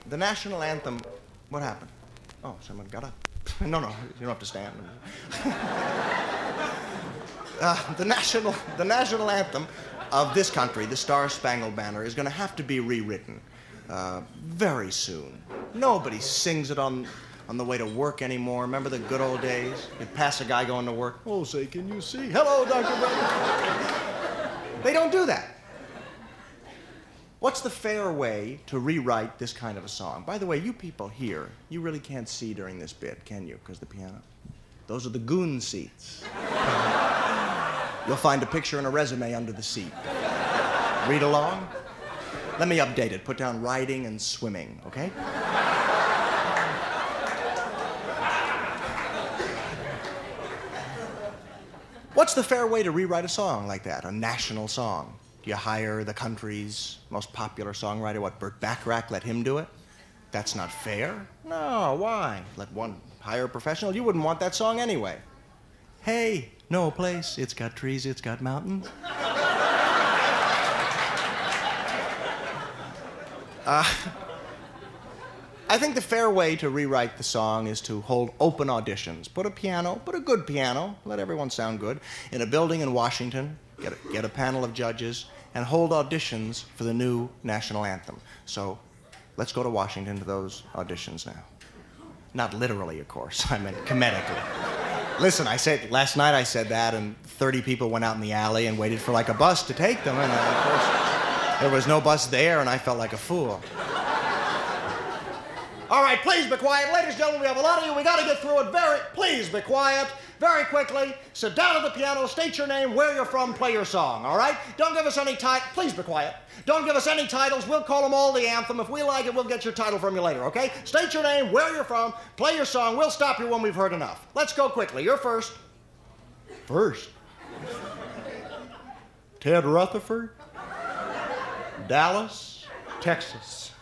The national anthem... What happened? Oh, someone got up. No, you don't have to stand. The national anthem of this country, the Star-Spangled Banner, is going to have to be rewritten very soon. Nobody sings it on the way to work anymore. Remember the good old days? You'd pass a guy going to work. Oh, say, can you see? Hello, Dr. Brown. They don't do that. What's the fair way to rewrite this kind of a song? By the way, you people here, you really can't see during this bit, can you? Because the piano. Those are the goon seats. You'll find a picture and a resume under the seat. Read along. Let me update it. Put down riding and swimming, okay? What's the fair way to rewrite a song like that, a national song? Do you hire the country's most popular songwriter, what, Burt Bacharach, let him do it? That's not fair. No, why? Let one hire a professional? You wouldn't want that song anyway. Hey, no place, it's got trees, it's got mountains. I think the fair way to rewrite the song is to hold open auditions. Put a good piano, let everyone sound good, in a building in Washington, get a panel of judges, and hold auditions for the new national anthem. So let's go to Washington to those auditions now. Not literally, of course, I meant comedically. Listen, last night I said that, and 30 people went out in the alley and waited for like a bus to take them, and of course there was no bus there, and I felt like a fool. All right, please be quiet. Ladies and gentlemen, we have a lot of you. We got to get through it. Please be quiet. Very quickly. Sit down at the piano, state your name, where you're from, play your song, all right? Don't give us any Please be quiet. Don't give us any titles. We'll call them all the anthem. If we like it, we'll get your title from you later, okay? State your name, where you're from, play your song. We'll stop you when we've heard enough. Let's go quickly. You're first. First? Ted Rutherford, Dallas, Texas.